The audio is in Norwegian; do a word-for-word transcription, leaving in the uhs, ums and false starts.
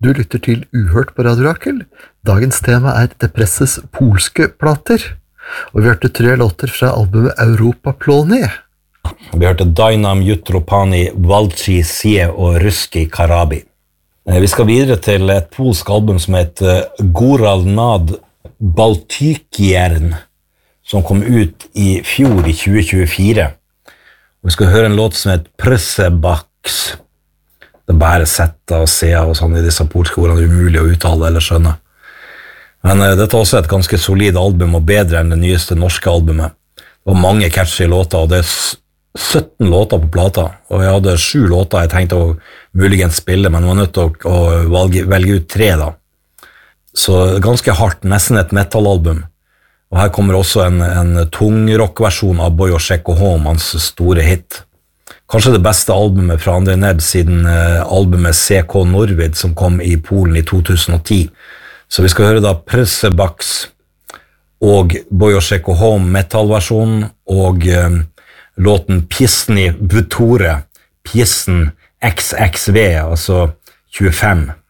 Du lytter til Uhørt på Radio Rakel. Dagens tema er Depresses polske plater. Og vi hørte tre låter fra albumet Europa Plony. Vi hørte Dynam Jutropani, Valci Sie og Ruski Karabi. Vi skal videre til et polsk album som heter Goral Nad Baltykjern, som kom ut i fjor i tjue tjuefire. Og vi skal høre en låt som heter Przebaks. Det er bare setta og sea og sånn i disse polske ordene er umulig å uttale eller skjønne. Men uh, dette er også et ganske solid album og bedre enn det nyeste norske albumet. Det var mange catchy låter, og det er sytten låter på plata. Og jeg hadde sju låter jeg tenkte å muligens spille, men var nødt til å, å velge, velge ut tre da. Så ganske hardt, nesten et metalalbum. Og her kommer også en, en tungrock-versjon av Boy og Check Home, hans store hit. Kanskje det beste albumet fra André Nebb siden uh, albumet C K Norvid som kom i Polen i to tusen og ti. Så vi skal høre da Przebaks og Boy og Check Home metalversjonen og uh, låten Piesny Butore, Piesen X X V, altså tjuefem.